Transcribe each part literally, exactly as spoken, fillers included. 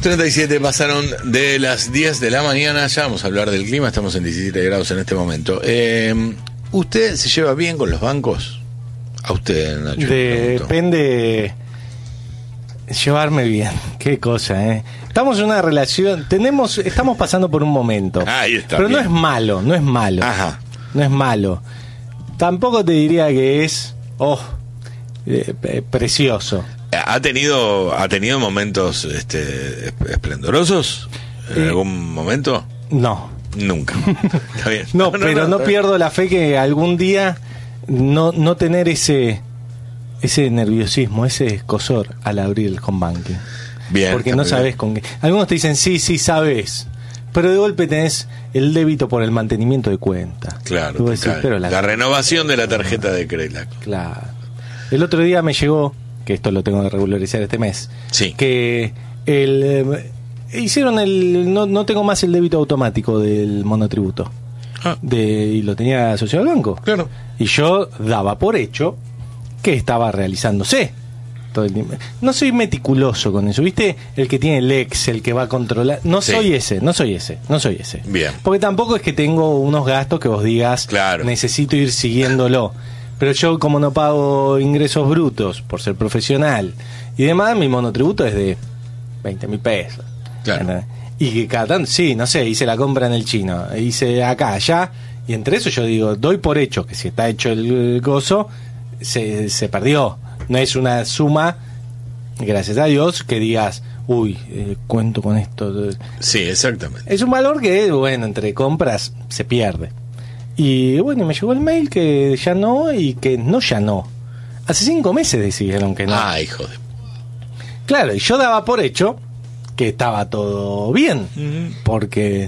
treinta y siete pasaron de las diez de la mañana. Ya vamos a hablar del clima. Estamos en diecisiete grados en este momento. Eh, ¿Usted se lleva bien con los bancos? A usted, Nacho. Depende. Llevarme bien, qué cosa, ¿eh? Estamos en una relación, tenemos, estamos pasando por un momento. Ahí está. Pero bien. no es malo, no es malo. Ajá. No es malo. Tampoco te diría que es, oh, eh, eh, precioso. ¿Ha tenido, ha tenido momentos este, esplendorosos en Eh, algún momento? No. Nunca. Está bien. No, no pero no, no pierdo la fe que algún día no, no tener ese ese nerviosismo, ese escozor al abrir el home banking. Bien. Porque no sabes bien. Con qué. Algunos te dicen, sí, sí, sabes. Pero de golpe tenés el débito por el mantenimiento de cuenta. Claro. Decís, pero la, la renovación de la tarjeta de crédito. Claro. El otro día me llegó, que esto lo tengo que regularizar este mes, sí. que el eh, hicieron el no, no tengo más el débito automático del monotributo. Ah. De, y lo tenía asociado al banco. Claro. Y yo daba por hecho que estaba realizándose. Todo el tiempo. No soy meticuloso con eso, ¿viste? El que tiene el Excel, que va a controlar. No sí. soy ese, no soy ese, no soy ese. Bien. Porque tampoco es que tengo unos gastos que vos digas, claro. necesito ir siguiéndolo. Pero yo, como no pago ingresos brutos por ser profesional y demás, mi monotributo es de veinte mil pesos. Claro. Y que cada tanto, sí, no sé, hice la compra en el chino, hice acá, allá, y entre eso yo digo, doy por hecho que si está hecho el gozo, se, se perdió. No es una suma, gracias a Dios, que digas, uy, eh, cuento con esto. Sí, exactamente. Es un valor que, bueno, entre compras se pierde. Y bueno, me llegó el mail que ya no, y que no ya no. Hace cinco meses decidieron que no. Ah, hijo de... Claro, y yo daba por hecho que estaba todo bien, uh-huh. porque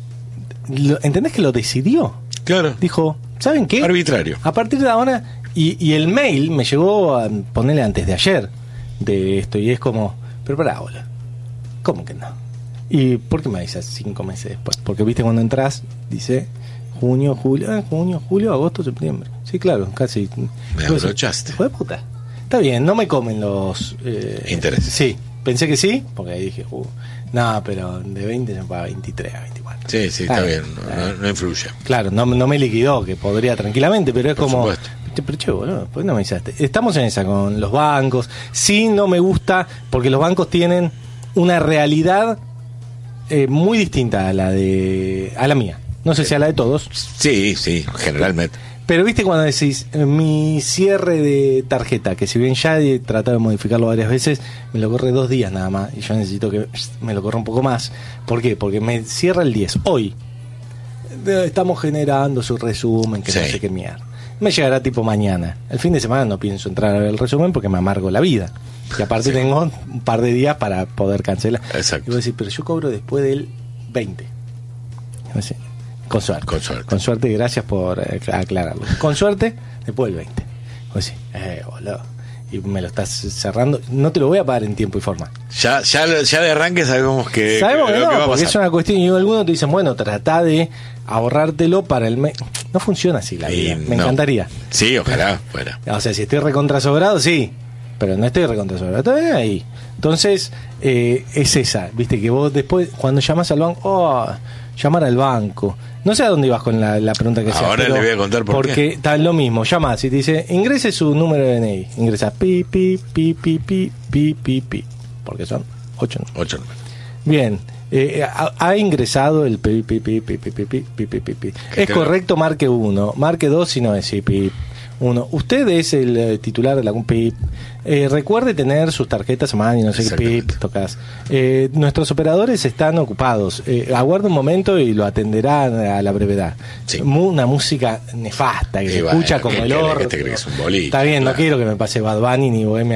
lo, ¿entendés que lo decidió? Claro. Dijo, ¿saben qué? Arbitrario. A partir de ahora, y, y el mail me llegó a ponerle antes de ayer de esto, y es como, pero pará, hola, ¿cómo que no? ¿Y por qué me avisas cinco meses después? Porque viste cuando entras, dice junio, julio, ah, junio, julio, agosto, septiembre. Sí, claro, casi. Me abrochaste. Hijo de puta. Está bien, no me comen los eh, intereses. Sí. Pensé que sí, porque ahí dije, uh, no, pero de veinte se paga veintitrés a veinticuatro. Sí, sí, está ah, bien, no, no, no influye. Claro, no, no me liquidó, que podría tranquilamente, pero es Por como... Supuesto. Pero che, boludo, ¿por qué no me avisaste? Estamos en esa con los bancos. Sí, no me gusta, porque los bancos tienen una realidad eh, muy distinta a la de a la mía. No sé sí. si a la de todos. Sí, sí, generalmente. Pero viste cuando decís, mi cierre de tarjeta, que si bien ya he tratado de modificarlo varias veces, me lo corre dos días nada más, y yo necesito que me lo corra un poco más. ¿Por qué? Porque me cierra el diez. Hoy estamos generando su resumen, que sí. no sé qué mierda. Me llegará tipo mañana. El fin de semana no pienso entrar a ver el resumen porque me amargo la vida. Y aparte sí. tengo un par de días para poder cancelar. Exacto. Y voy a decir, pero yo cobro después del veinte. No sé. Con suerte. Con suerte. Con suerte, gracias por eh, aclararlo. Con suerte, después del veinte. Pues sí, eh, boludo. Y me lo estás cerrando. No te lo voy a pagar en tiempo y forma. Ya ya, ya de arranque sabemos que. Sabemos que, que no, que va a porque es una cuestión. Y algunos te dicen, bueno, trata de ahorrártelo para el mes. No funciona así la vida. Me no. encantaría. Sí, ojalá fuera. O sea, si estoy recontrasobrado, sí. Pero no estoy recontrasobrado. Todavía ahí. Entonces, eh, es esa. Viste que vos después, cuando llamas al banco, oh, llamar al banco. No sé a dónde ibas con la, la pregunta que sea. Ahora le voy a contar por porque qué. Porque está lo mismo, llamas y te dice, ingrese su número de D N I. Ingresa pi, pi, pi, pi, pi, pi, pi, pi. Porque son ocho números. Ocho números. Bien, eh, ha, ha ingresado el pi, pi, pi, pi, pi, pi, pi, pi, pi, pi. Es creo? correcto, marque uno. Marque dos si no es sí, pi. Uno. Usted es el eh, titular de la P I P. Eh, recuerde tener sus tarjetas a mano y no sé qué P I P tocas. Eh, nuestros operadores están ocupados. Eh, aguarde un momento y lo atenderán a la brevedad. Sí. Una música nefasta que sí, se escucha bueno, como el orto. Este cree que es un bolito, Está bien, claro. No quiero que me pase Bad Bunny ni Bohemia